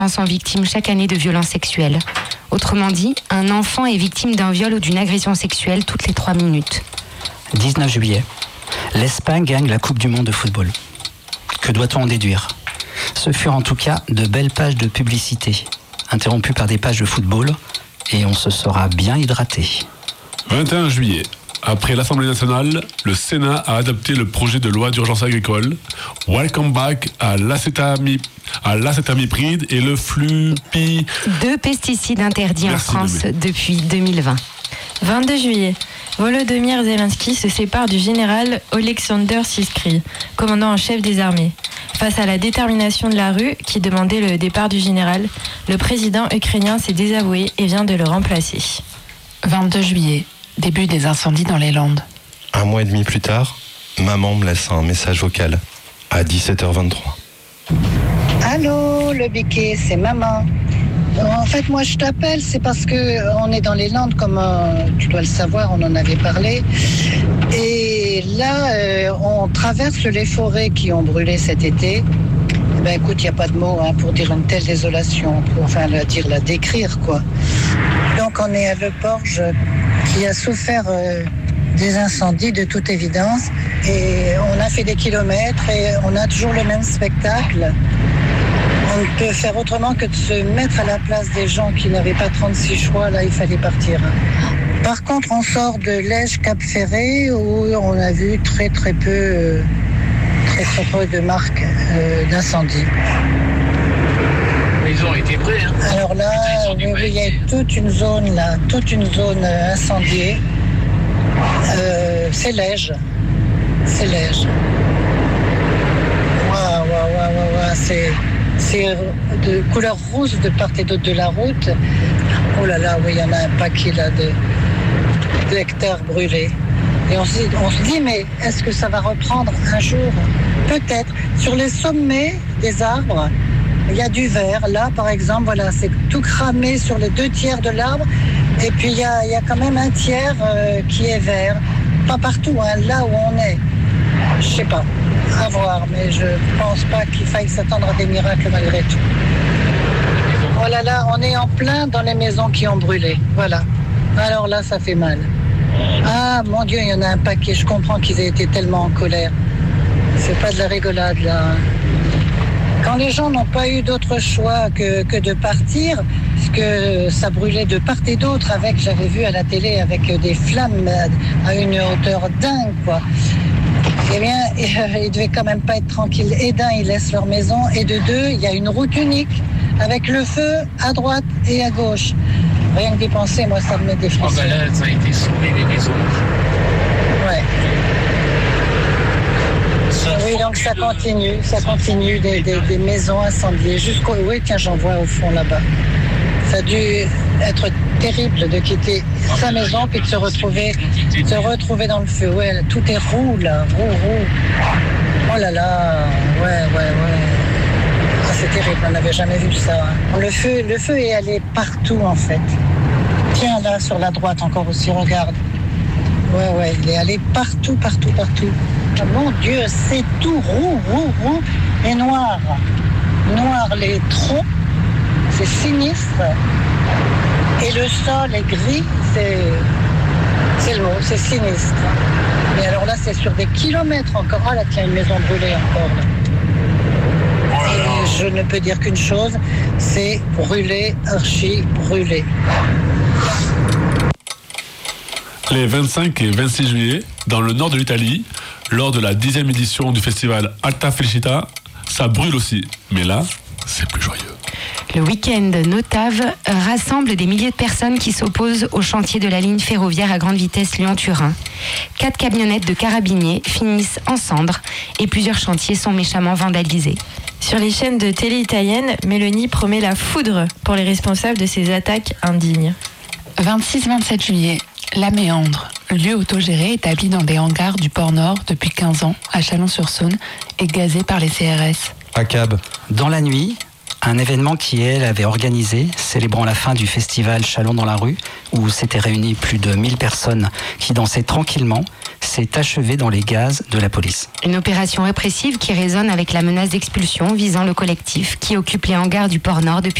sont victimes chaque année de violences sexuelles. Autrement dit, un enfant est victime d'un viol ou d'une agression sexuelle toutes les 3 minutes. 19 juillet. L'Espagne gagne la Coupe du Monde de football. Que doit-on en déduire ? Ce furent en tout cas de belles pages de publicité, interrompues par des pages de football, et on se sera bien hydraté. 21 juillet. Après l'Assemblée nationale, le Sénat a adopté le projet de loi d'urgence agricole. Welcome back à l'acétamipride et le flupi. 2 pesticides interdits en France depuis 2020. 22 juillet. Volodymyr Zelensky se sépare du général Oleksandr Syrsky, commandant en chef des armées. Face à la détermination de la rue qui demandait le départ du général, le président ukrainien s'est désavoué et vient de le remplacer. 22 juillet. Début des incendies dans les Landes. 1 mois et demi plus tard, maman me laisse un message vocal à 17h23. Allô, le biquet, c'est maman. En fait, moi, je t'appelle, c'est parce qu'on est dans les Landes, comme tu dois le savoir, on en avait parlé. Et là, on traverse les forêts qui ont brûlé cet été. Eh ben, écoute, il n'y a pas de mots pour dire une telle désolation, la décrire, quoi. Donc, on est à Le Porge, qui a souffert des incendies, de toute évidence. Et on a fait des kilomètres et on a toujours le même spectacle. On ne peut faire autrement que de se mettre à la place des gens qui n'avaient pas 36 choix. Là, il fallait partir. Par contre, on sort de Lège-Cap-Ferré où on a vu très peu de marques d'incendie. Ils ont été prêts. Alors là, oui, il y a toute une zone incendiée. C'est Lège. Waouh, c'est de couleur rouge de part et d'autre de la route. Oh là là, oui, il y en a un paquet là d'hectares brûlés. Et on se dit, mais est-ce que ça va reprendre un jour ? Peut-être. Sur les sommets des arbres, il y a du vert. Là, par exemple, voilà, c'est tout cramé sur les 2 tiers de l'arbre. Et puis, il y a quand même un tiers qui est vert. Pas partout, là où on est. Je sais pas. À voir, mais je pense pas qu'il faille s'attendre à des miracles malgré tout. Oh là là, on est en plein dans les maisons qui ont brûlé. Voilà. Alors là, ça fait mal. Ah, mon Dieu, il y en a un paquet. Je comprends qu'ils aient été tellement en colère. C'est pas de la rigolade, là. Quand les gens n'ont pas eu d'autre choix que de partir, parce que ça brûlait de part et d'autre j'avais vu à la télé avec des flammes à une hauteur dingue, quoi. Eh bien, ils devaient quand même pas être tranquilles. Et d'un, ils laissent leur maison, et de deux, il y a une route unique avec le feu à droite et à gauche. Rien que d'y penser, moi, ça me met des frissons. Oh ben là, ça a été sauvé les maisons. Ouais. Oui, donc ça continue des maisons incendiées jusqu'au... Oui, tiens, j'en vois au fond là-bas. Ça a dû être terrible de quitter sa maison puis de se retrouver dans le feu. Ouais, tout est roux, là, roux. Oh là là, ouais. Ah, c'est terrible, on n'avait jamais vu ça. Le feu est allé partout, en fait. Tiens, là, sur la droite, encore aussi, regarde. Ouais, il est allé partout. Oh, mon Dieu, c'est tout roux et noir. Noir, les troncs, c'est sinistre. Et le sol est gris, c'est le mot, c'est sinistre. Mais alors là, c'est sur des kilomètres encore. Ah là, tiens, une maison brûlée encore. Là. Et je ne peux dire qu'une chose, c'est brûlé, archi brûlé. Les 25 et 26 juillet, dans le nord de l'Italie, lors de la 10e édition du festival Alta Felicita, ça brûle aussi. Mais là, c'est plus joyeux. Le week-end Notave rassemble des milliers de personnes qui s'opposent au chantier de la ligne ferroviaire à grande vitesse Lyon-Turin. 4 camionnettes de carabiniers finissent en cendres et plusieurs chantiers sont méchamment vandalisés. Sur les chaînes de télé italiennes, Mélanie promet la foudre pour les responsables de ces attaques indignes. 26-27 juillet, La Méandre, lieu autogéré établi dans des hangars du port Nord depuis 15 ans à Chalon-sur-Saône et gazé par les CRS. ACAB. Dans la nuit, un événement qui, elle, avait organisé, célébrant la fin du festival Chalon dans la rue, où s'étaient réunies plus de 1000 personnes qui dansaient tranquillement, s'est achevée dans les gaz de la police. Une opération répressive qui résonne avec la menace d'expulsion visant le collectif qui occupe les hangars du port Nord depuis